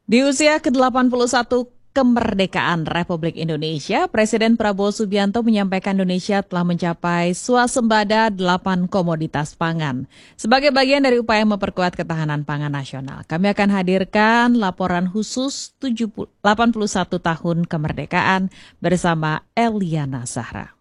Di usia ke-81 kemerdekaan Republik Indonesia, Presiden Prabowo Subianto menyampaikan Indonesia telah mencapai swasembada 8 komoditas pangan. Sebagai bagian dari upaya memperkuat ketahanan pangan nasional, kami akan hadirkan laporan khusus 81 tahun kemerdekaan bersama Eliana Zahra.